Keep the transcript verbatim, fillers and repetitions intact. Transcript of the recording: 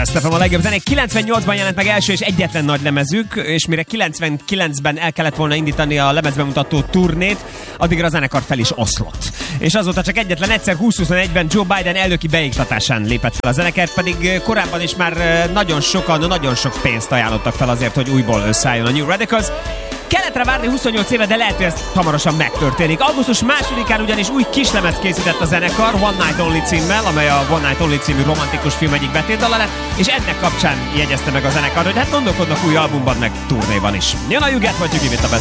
Jazz ef em a legjobb zenék. kilencvennyolcban jelent meg első és egyetlen nagy lemezük, és mire kilencvenkilencben el kellett volna indítani a lemezbemutató turnét, addigra a zenekar fel is oszlott. És azóta csak egyetlen egyszer húsz-huszonegyben Joe Biden elnöki beiktatásán lépett fel a zenekar, pedig korábban is már nagyon sokan, nagyon sok pénzt ajánlottak fel azért, hogy újból összeálljon a New Radicals. Kelletre várni huszonnyolc éve, de lehet, hogy ez hamarosan megtörténik. augusztus másodikán ugyanis új kislemezt készített a zenekar, One Night Only címmel, amely a One Night Only című romantikus film egyik betétdala lett, és ennek kapcsán jegyezte meg a zenekar, hogy hát gondolkodnak új albumban, meg turnéban is. Jön a You Get What You Give It a